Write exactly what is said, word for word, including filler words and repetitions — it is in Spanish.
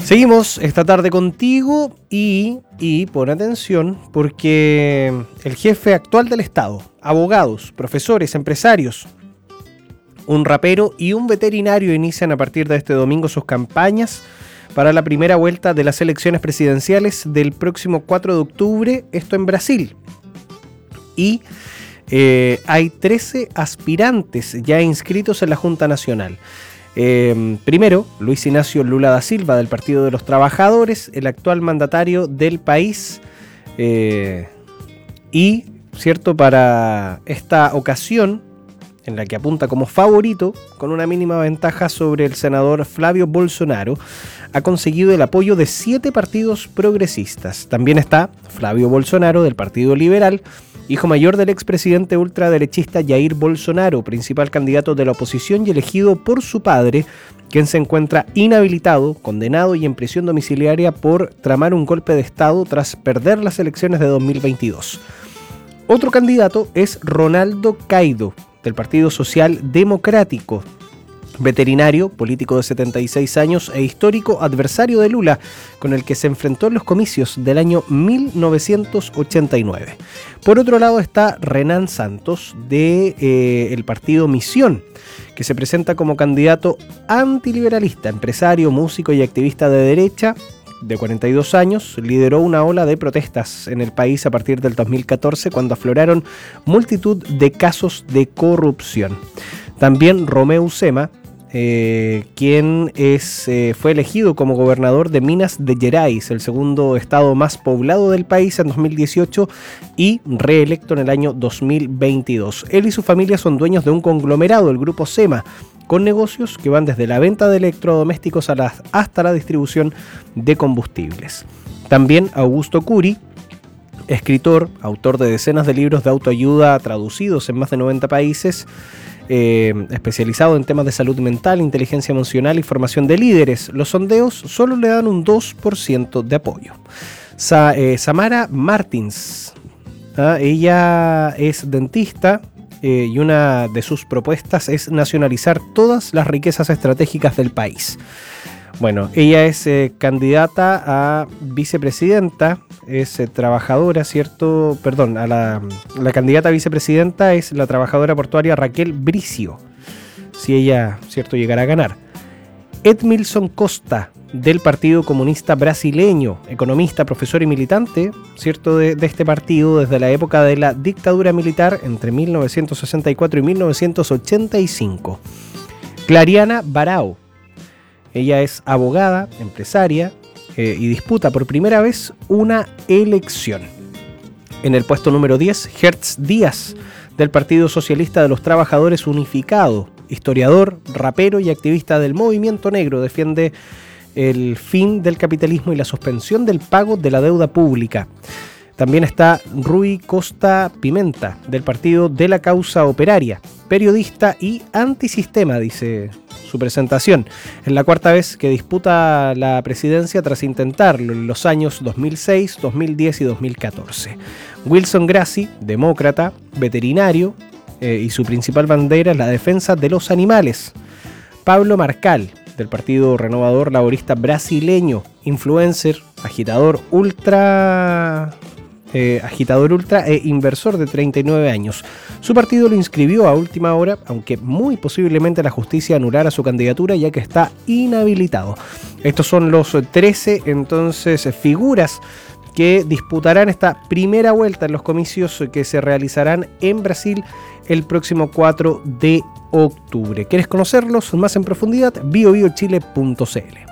Seguimos esta tarde contigo y, y pon atención porque el jefe actual del Estado, abogados, profesores, empresarios, un rapero y un veterinario inician a partir de este domingo sus campañas para la primera vuelta de las elecciones presidenciales del próximo cuatro de octubre, esto en Brasil. Y eh, hay trece aspirantes ya inscritos en la Junta Nacional. Eh, primero, Luis Ignacio Lula da Silva, del Partido de los Trabajadores, el actual mandatario del país. Eh, y, cierto, para esta ocasión, en la que apunta como favorito, con una mínima ventaja sobre el senador Flavio Bolsonaro, ha conseguido el apoyo de siete partidos progresistas. También está Flavio Bolsonaro, del Partido Liberal, hijo mayor del expresidente ultraderechista Jair Bolsonaro, principal candidato de la oposición y elegido por su padre, quien se encuentra inhabilitado, condenado y en prisión domiciliaria por tramar un golpe de Estado tras perder las elecciones de dos mil veintidós. Otro candidato es Ronaldo Caido, del Partido Social Democrático, veterinario, político de setenta y seis años e histórico adversario de Lula, con el que se enfrentó en los comicios del año mil novecientos ochenta y nueve. Por otro lado está Renan Santos, de eh, el partido Misión, que se presenta como candidato antiliberalista, empresario, músico y activista de derecha, de cuarenta y dos años, lideró una ola de protestas en el país a partir del dos mil catorce, cuando afloraron multitud de casos de corrupción. También Romeu Zema, eh, quien es, eh, fue elegido como gobernador de Minas Gerais, el segundo estado más poblado del país, en dos mil dieciocho y reelecto en el año dos mil veintidós. Él y su familia son dueños de un conglomerado, el Grupo Zema, con negocios que van desde la venta de electrodomésticos a la, hasta la distribución de combustibles. También Augusto Curi, escritor, autor de decenas de libros de autoayuda traducidos en más de noventa países, eh, especializado en temas de salud mental, inteligencia emocional y formación de líderes. Los sondeos solo le dan un dos por ciento de apoyo. Sa, eh, Samara Martins, ¿ah? Ella es dentista, Eh, y una de sus propuestas es nacionalizar todas las riquezas estratégicas del país. Bueno, ella es eh, candidata a vicepresidenta, es eh, trabajadora, ¿cierto? Perdón, a la, la candidata a vicepresidenta es la trabajadora portuaria Raquel Bricio, si ella, ¿cierto?, llegara a ganar. Edmilson Costa, del Partido Comunista Brasileño, economista, profesor y militante, ¿cierto?, de, de este partido desde la época de la dictadura militar entre mil novecientos sesenta y cuatro y mil novecientos ochenta y cinco. Clariana Barao, ella es abogada, empresaria eh, y disputa por primera vez una elección. En el puesto número diez, Hertz Díaz, del Partido Socialista de los Trabajadores Unificado, historiador, rapero y activista del movimiento negro, defiende el fin del capitalismo y la suspensión del pago de la deuda pública. También está Rui Costa Pimenta, del Partido de la Causa Operaria, periodista y antisistema, dice su presentación. Es la cuarta vez que disputa la presidencia tras intentarlo en los años dos mil seis, dos mil diez y dos mil catorce. Wilson Grassi, demócrata, veterinario, eh, y su principal bandera es la defensa de los animales. Pablo Marcal, del Partido Renovador Laborista Brasileño, influencer, agitador ultra, eh, agitador ultra e inversor de treinta y nueve años. Su partido lo inscribió a última hora, aunque muy posiblemente la justicia anulara su candidatura ya que está inhabilitado. Estos son los trece entonces figuras que disputarán esta primera vuelta en los comicios que se realizarán en Brasil el próximo cuatro de octubre. ¿Quieres conocerlos más en profundidad? bio bio chile punto c l.